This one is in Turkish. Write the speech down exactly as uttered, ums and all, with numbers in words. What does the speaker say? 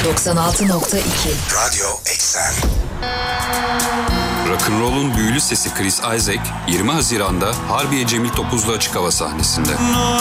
doksan altı nokta iki Radyo Eksen. Rock'n'roll'un büyülü sesi Chris Isaak, yirmi Haziran'da Harbiye Cemil Topuzlu açık hava sahnesinde.